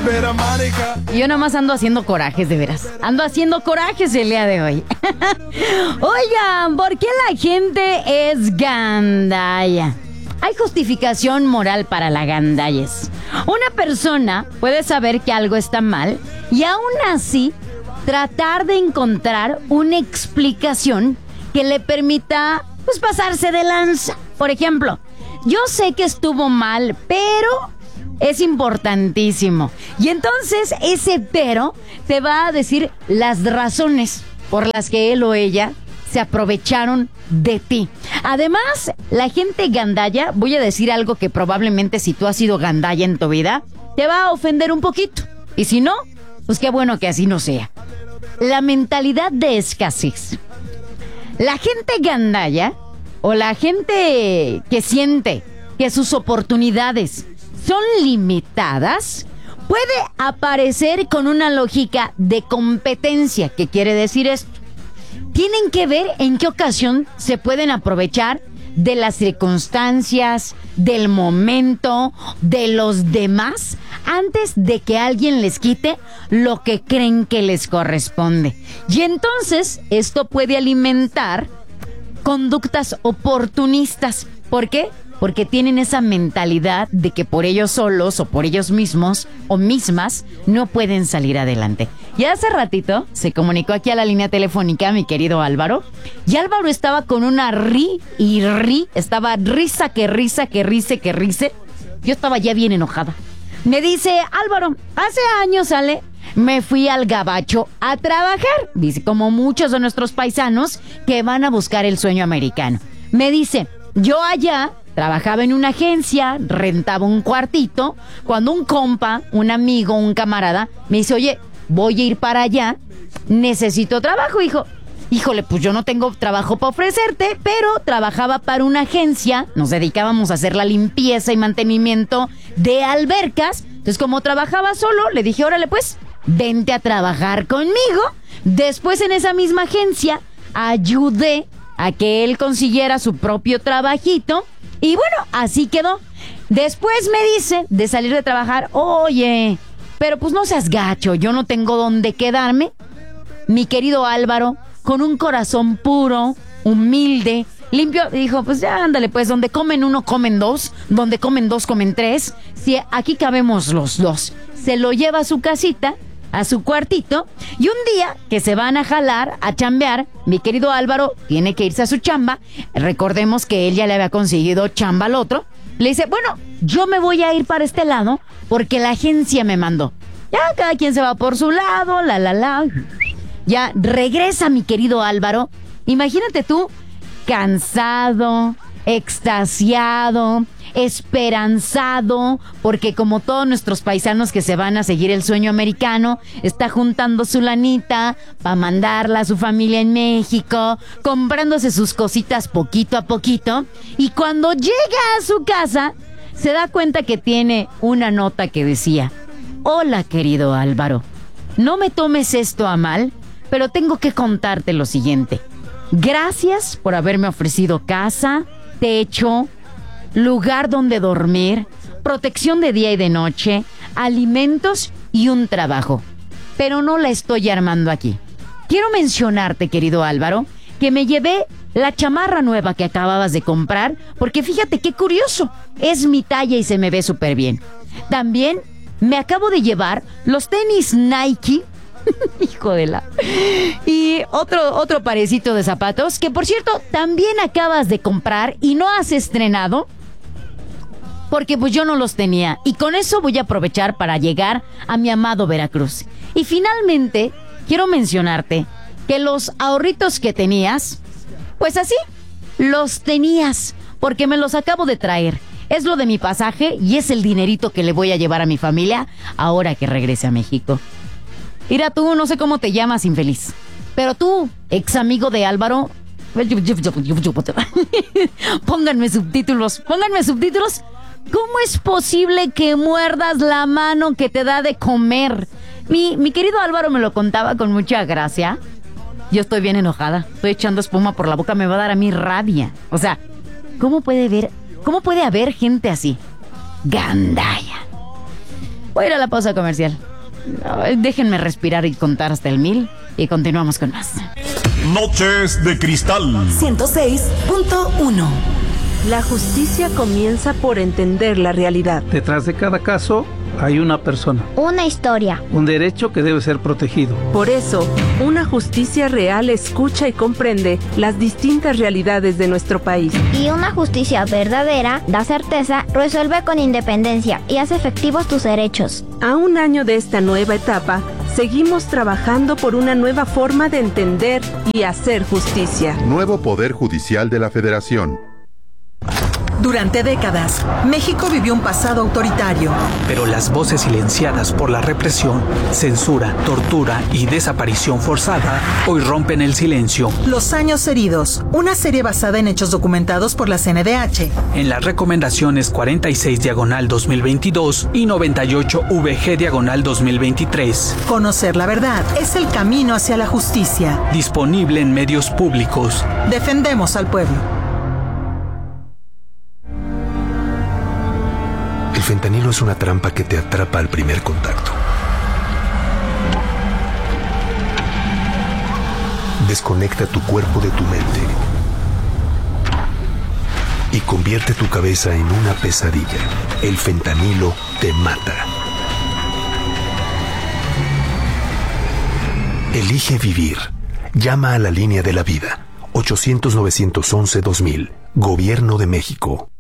Yo nomás ando haciendo corajes, de veras. Ando haciendo corajes el día de hoy. Oigan, ¿por qué la gente es gandalla? Hay justificación moral para la gandallez. Una persona puede saber que algo está mal y aún así tratar de encontrar una explicación que le permita, pues, pasarse de lanza. Por ejemplo, yo sé que estuvo mal, pero es importantísimo. Y entonces ese pero te va a decir las razones por las que él o ella se aprovecharon de ti. Además, la gente gandalla, voy a decir algo que probablemente si tú has sido gandalla en tu vida, te va a ofender un poquito. Y si no, pues qué bueno que así no sea. La mentalidad de escasez. La gente gandalla o la gente que siente que sus oportunidades son limitadas, puede aparecer con una lógica de competencia. ¿Qué quiere decir esto? Tienen que ver en qué ocasión se pueden aprovechar de las circunstancias, del momento, de los demás, antes de que alguien les quite lo que creen que les corresponde. Y entonces esto puede alimentar conductas oportunistas. ¿Por qué? Porque tienen esa mentalidad de que por ellos solos o por ellos mismos o mismas no pueden salir adelante. Y hace ratito se comunicó aquí a la línea telefónica mi querido Álvaro. Y Álvaro estaba con una estaba risa que risa. Yo estaba ya bien enojada. Me dice, Álvaro, hace años, Ale, me fui al gabacho a trabajar. Dice, como muchos de nuestros paisanos que van a buscar el sueño americano. Me dice, yo allá trabajaba en una agencia, rentaba un cuartito, cuando un compa, un amigo, un camarada, me dice, oye, voy a ir para allá, necesito trabajo, hijo. Híjole, pues yo no tengo trabajo para ofrecerte, pero trabajaba para una agencia, nos dedicábamos a hacer la limpieza y mantenimiento de albercas. Entonces, como trabajaba solo, le dije, órale pues, vente a trabajar conmigo. Después en esa misma agencia, ayudé a que él consiguiera su propio trabajito. Y bueno, así quedó. Después me dice, de salir de trabajar, oye, pero pues no seas gacho, yo no tengo dónde quedarme. Mi querido Álvaro, con un corazón puro, humilde, limpio, dijo, pues ya ándale, pues donde comen uno, comen dos, donde comen dos, comen tres. Si aquí cabemos los dos. Se lo lleva a su casita, a su cuartito, y un día que se van a jalar, a chambear, mi querido Álvaro tiene que irse a su chamba. Recordemos que él ya le había conseguido chamba al otro. Le dice, bueno, yo me voy a ir para este lado porque la agencia me mandó. Ya cada quien se va por su lado, Ya regresa mi querido Álvaro. Imagínate tú, cansado, extasiado, esperanzado, porque como todos nuestros paisanos que se van a seguir el sueño americano, está juntando su lanita para mandarla a su familia en México, comprándose sus cositas poquito a poquito, y cuando llega a su casa, se da cuenta que tiene una nota que decía, hola querido Álvaro, no me tomes esto a mal, pero tengo que contarte lo siguiente. Gracias por haberme ofrecido casa, techo, lugar donde dormir, protección de día y de noche, alimentos y un trabajo. Pero no la estoy armando aquí. Quiero mencionarte, querido Álvaro, que me llevé la chamarra nueva que acababas de comprar, porque fíjate qué curioso, es mi talla y se me ve súper bien. También me acabo de llevar los tenis Nike, hijo de la... y otro parecito de zapatos, que por cierto, también acabas de comprar y no has estrenado, porque pues yo no los tenía, y con eso voy a aprovechar para llegar a mi amado Veracruz. Y finalmente, quiero mencionarte que los ahorritos que tenías, pues así, los tenías, porque me los acabo de traer. Es lo de mi pasaje y es el dinerito que le voy a llevar a mi familia ahora que regrese a México. Mira tú, no sé cómo te llamas, infeliz, pero tú, ex amigo de Álvaro, pónganme subtítulos. ¿Cómo es posible que muerdas la mano que te da de comer? Mi querido Álvaro me lo contaba con mucha gracia. Yo estoy bien enojada, estoy echando espuma por la boca, me va a dar a mí rabia. O sea, ¿cómo puede haber gente así? Gandalla. Voy a ir a la pausa comercial. Déjenme respirar y contar hasta el 1000 y continuamos con más. Noches de Cristal 106.1. La justicia comienza por entender la realidad. Detrás de cada caso hay una persona, una historia, un derecho que debe ser protegido. Por eso, una justicia real escucha y comprende las distintas realidades de nuestro país. y una justicia verdadera da certeza, resuelve con independencia y hace efectivos tus derechos. A un año de esta nueva etapa, seguimos trabajando por una nueva forma de entender y hacer justicia. Nuevo Poder Judicial de la Federación. Durante décadas, México vivió un pasado autoritario. Pero las voces silenciadas por la represión, censura, tortura y desaparición forzada hoy rompen el silencio. Los años heridos, una serie basada en hechos documentados por la CNDH. En las recomendaciones 46/2022 y 98/VG/2023. Conocer la verdad es el camino hacia la justicia. Disponible en medios públicos. Defendemos al pueblo. El fentanilo es una trampa que te atrapa al primer contacto. Desconecta tu cuerpo de tu mente y convierte tu cabeza en una pesadilla. El fentanilo te mata. Elige vivir. Llama a la línea de la vida. 800-911-2000. Gobierno de México.